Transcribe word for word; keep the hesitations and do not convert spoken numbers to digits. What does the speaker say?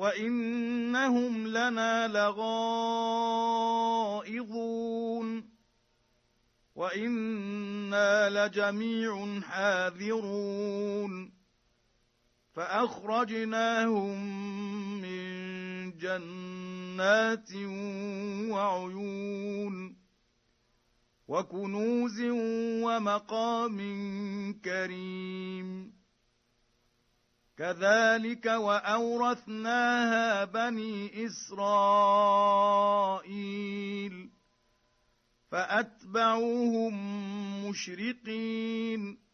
وإنهم لنا لغائظون وإنا لجميع حاذرون فأخرجناهم من جنات وعيون وكنوز ومقام كريم كذلك وأورثناها بني إسرائيل فأتبعوهم مشرقين